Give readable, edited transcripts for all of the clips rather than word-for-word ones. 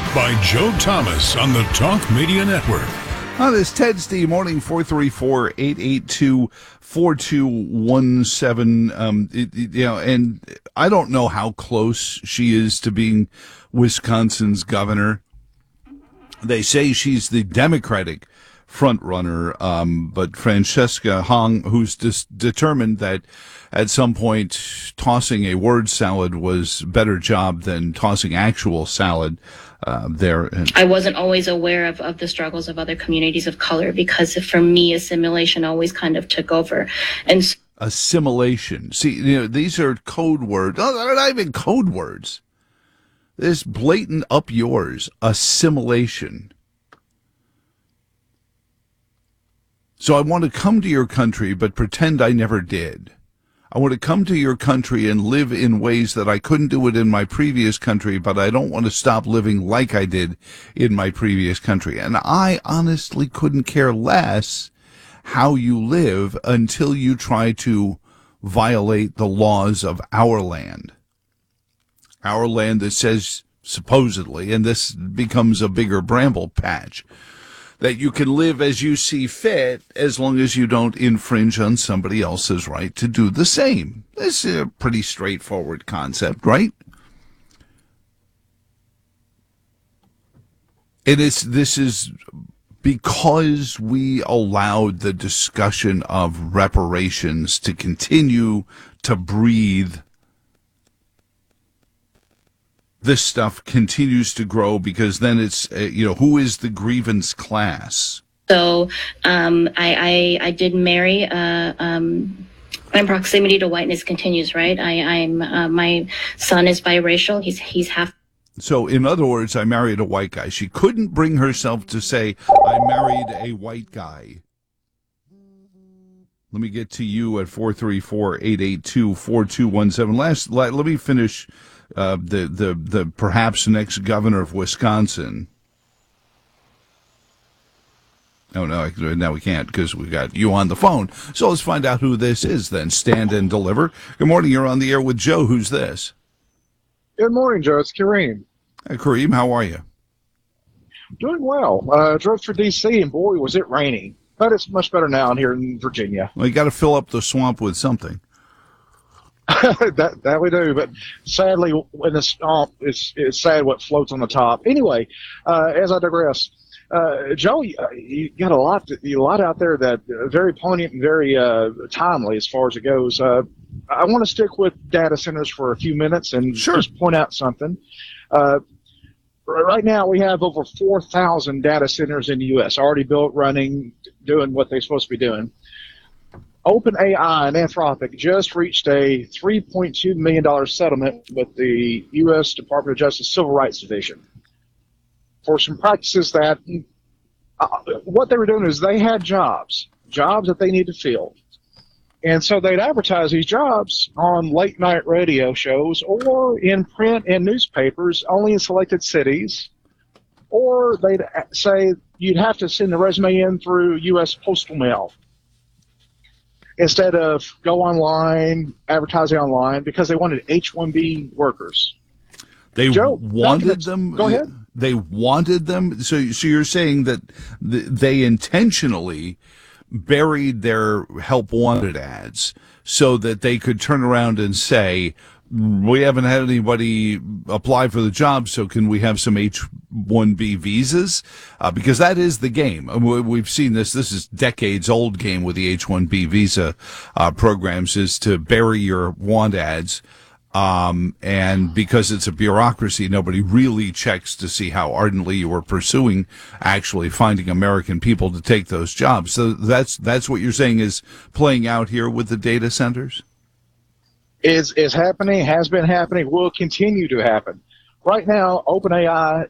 by Joe Thomas on the Talk Media Network. On this Tuesday morning, 434-882-4217. And I don't know how close she is to being Wisconsin's governor. They say she's the Democratic front runner, but Francesca Hong, who's determined that at some point tossing a word salad was a better job than tossing actual salad there. I wasn't always aware of the struggles of other communities of color because for me, assimilation always kind of took over. And assimilation. See, these are code words. Oh, they're not even code words. This blatant up yours, assimilation. So I want to come to your country, but pretend I never did. I want to come to your country and live in ways that I couldn't do it in my previous country, but I don't want to stop living like I did in my previous country. And I honestly couldn't care less how you live until you try to violate the laws of our land. Our land that says, supposedly, and this becomes a bigger bramble patch, that you can live as you see fit as long as you don't infringe on somebody else's right to do the same. This is a pretty straightforward concept, right? This is because we allowed the discussion of reparations to continue to breathe. This stuff continues to grow because then it's, who is the grievance class? So I did marry. My proximity to whiteness continues, right? I'm my son is biracial. He's half. So in other words, I married a white guy. She couldn't bring herself to say, I married a white guy. Let me get to you at 434-882-4217. Let me finish the perhaps next governor of Wisconsin. Oh, no, now we can't because we got you on the phone. So let's find out who this is then. Stand and deliver. Good morning. You're on the air with Joe. Who's this? Good morning, Joe. It's Kareem. Hey, Kareem, how are you? Doing well. Drove through D.C., and boy, was it raining. But it's much better now here in Virginia. Well, you got to fill up the swamp with something. that we do, but sadly, in the swamp, it's sad what floats on the top. Anyway, as I digress, Joe, you got a lot out there that very poignant and very timely as far as it goes. I want to stick with data centers for a few minutes and just point out something. Right now, we have over 4,000 data centers in the U.S. already built, running, doing what they're supposed to be doing. OpenAI and Anthropic just reached a $3.2 million settlement with the U.S. Department of Justice Civil Rights Division for some practices that what they were doing is they had jobs that they needed to fill. And so they'd advertise these jobs on late-night radio shows or in print and newspapers only in selected cities, or they'd say you'd have to send the resume in through U.S. postal mail instead of go online, advertising online, because they wanted H-1B workers. They Joe, wanted them? Go ahead. They wanted them? So you're saying that they intentionally buried their help wanted ads so that they could turn around and say, we haven't had anybody apply for the job, so can we have some H-1B visas? Because that is the game. We've seen this. This is decades-old game with the H-1B visa programs, is to bury your want ads. And because it's a bureaucracy, nobody really checks to see how ardently you are pursuing actually finding American people to take those jobs. So that's what you're saying is playing out here with the data centers? Is happening, has been happening, will continue to happen. Right now, OpenAI,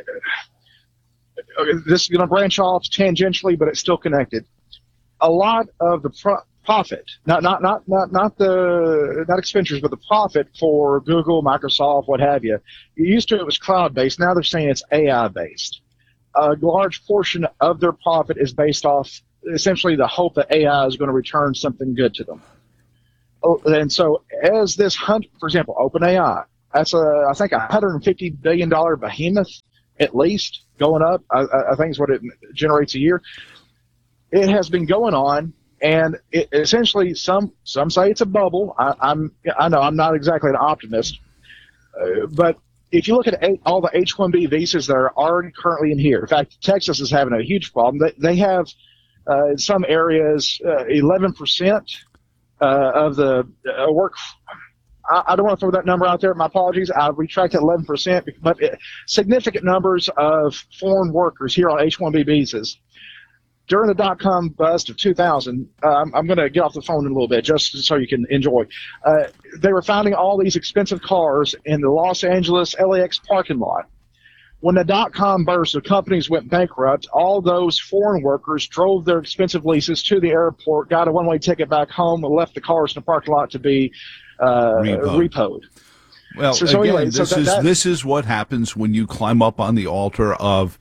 this is going to branch off tangentially, but it's still connected. A lot of the profit, not expenditures, but the profit for Google, Microsoft, what have you. Used to it was cloud-based. Now they're saying it's AI-based. A large portion of their profit is based off essentially the hope that AI is going to return something good to them. And so as this hunt, for example, OpenAI, that's I think $150 billion behemoth, at least, going up. I think is what it generates a year. It has been going on, and it, essentially, some say it's a bubble. I know I'm not exactly an optimist, but if you look at all the H-1B visas that are already currently in here, in fact, Texas is having a huge problem. They have in some areas 11% of the work. I don't want to throw that number out there. My apologies. I retract that 11%, but significant numbers of foreign workers here on H-1B visas. During the dot-com bust of 2000, I'm going to get off the phone in a little bit just so you can enjoy. They were finding all these expensive cars in the Los Angeles LAX parking lot. When the dot-com burst, the companies went bankrupt. All those foreign workers drove their expensive leases to the airport, got a one-way ticket back home, and left the cars in the parking lot to be repoed. Well, again, this is what happens when you climb up on the altar of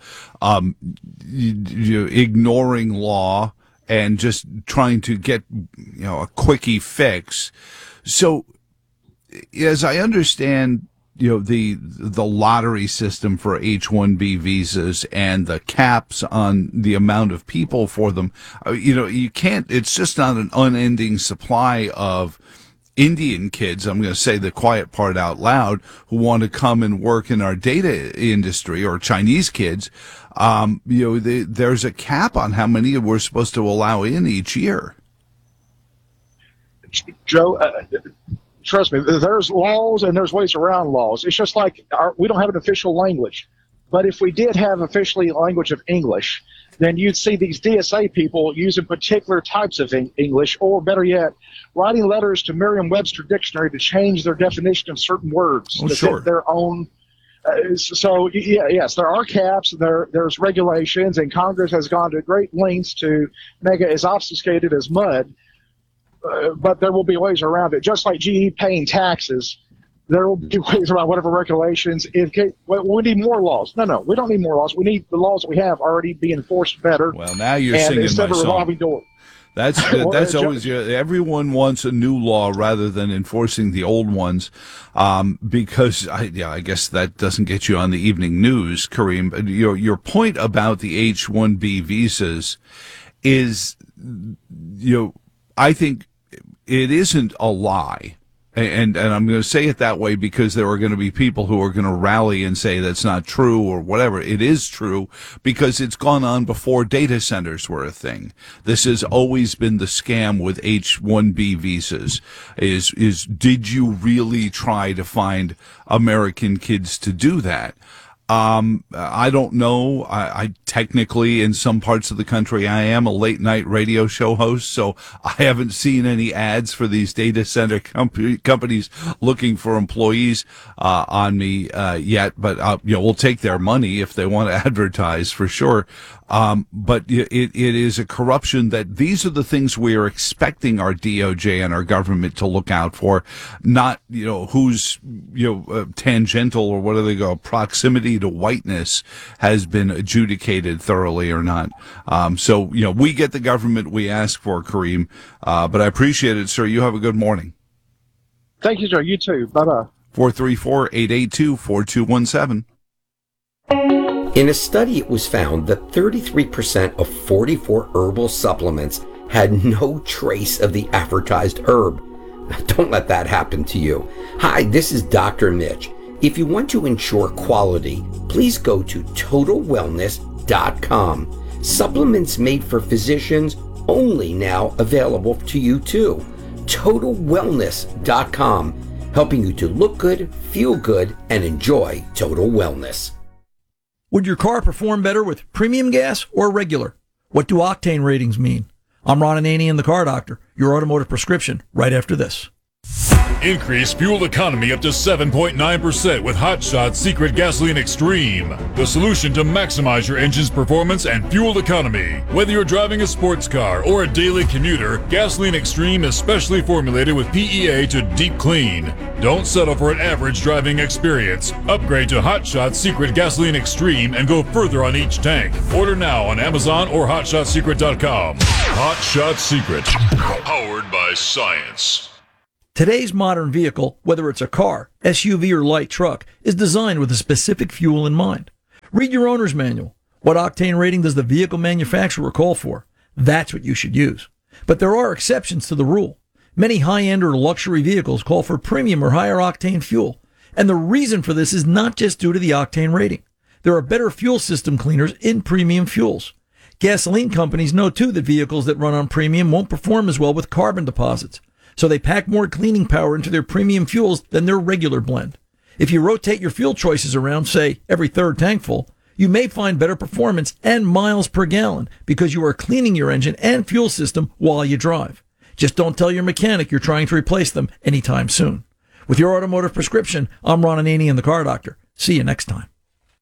ignoring law and just trying to get a quickie fix. So, as I understand, the lottery system for H-1B visas and the caps on the amount of people for them, you can't. It's just not an unending supply of Indian kids, I'm going to say the quiet part out loud, who want to come and work in our data industry, or Chinese kids. There's a cap on how many we're supposed to allow in each year. Joe, trust me, there's laws and there's ways around laws. It's just like we don't have an official language. But if we did have officially language of English, then you'd see these DSA people using particular types of English, or better yet, writing letters to Merriam-Webster Dictionary to change their definition of certain words to fit their own. Yes, there are caps, there's regulations, and Congress has gone to great lengths to make it as obfuscated as mud. But there will be ways around it. Just like GE paying taxes, there will be ways around whatever regulations. We need more laws. No, we don't need more laws. We need the laws that we have already be enforced better. Well, now you're singing my song. Revolving door. That's always everyone wants a new law rather than enforcing the old ones, because I guess that doesn't get you on the evening news, Kareem. Your point about the H-1B visas is, I think it isn't a lie. And I'm going to say it that way because there are going to be people who are going to rally and say that's not true or whatever. It is true because it's gone on before data centers were a thing. This has always been the scam with H-1B visas is did you really try to find American kids to do that? I don't know. I technically, in some parts of the country, I am a late night radio show host, so I haven't seen any ads for these data center companies looking for employees on me yet. But we'll take their money if they want to advertise for sure. But it is a corruption that these are the things we are expecting our DOJ and our government to look out for, not, who's, tangential or what do they go, proximity to whiteness has been adjudicated thoroughly or not. So we get the government we ask for, Kareem. But I appreciate it, sir. You have a good morning. Thank you, Joe. You too. Bye-bye. 434-882-4217. In a study, it was found that 33% of 44 herbal supplements had no trace of the advertised herb. Don't let that happen to you. Hi, this is Dr. Mitch. If you want to ensure quality, please go to TotalWellness.com. Supplements made for physicians, only now available to you too. TotalWellness.com, helping you to look good, feel good, and enjoy total wellness. Would your car perform better with premium gas or regular? What do octane ratings mean? I'm Ron Ananian, the Car Doctor, your automotive prescription, right after this. Increase fuel economy up to 7.9% with Hot Shot Secret Gasoline Extreme. The solution to maximize your engine's performance and fuel economy. Whether you're driving a sports car or a daily commuter, Gasoline Extreme is specially formulated with PEA to deep clean. Don't settle for an average driving experience. Upgrade to Hot Shot Secret Gasoline Extreme and go further on each tank. Order now on Amazon or HotShotSecret.com. Hot Shot Secret. Powered by science. Today's modern vehicle, whether it's a car, SUV, or light truck, is designed with a specific fuel in mind. Read your owner's manual. What octane rating does the vehicle manufacturer call for? That's what you should use. But there are exceptions to the rule. Many high-end or luxury vehicles call for premium or higher octane fuel. And the reason for this is not just due to the octane rating. There are better fuel system cleaners in premium fuels. Gasoline companies know too that vehicles that run on premium won't perform as well with carbon deposits. So they pack more cleaning power into their premium fuels than their regular blend. If you rotate your fuel choices around, say, every third tank full, you may find better performance and miles per gallon because you are cleaning your engine and fuel system while you drive. Just don't tell your mechanic you're trying to replace them anytime soon. With your automotive prescription, I'm Ron Ananian, the Car Doctor. See you next time.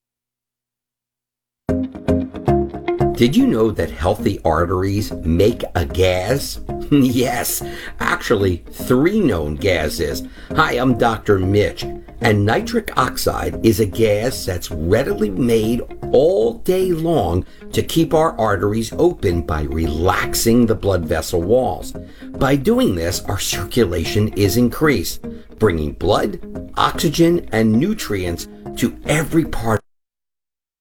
Did you know that healthy arteries make a gas? Yes, actually 3 known gases. Hi, I'm Dr. Mitch, and nitric oxide is a gas that's readily made all day long to keep our arteries open by relaxing the blood vessel walls. By doing this, our circulation is increased, bringing blood, oxygen, and nutrients to every part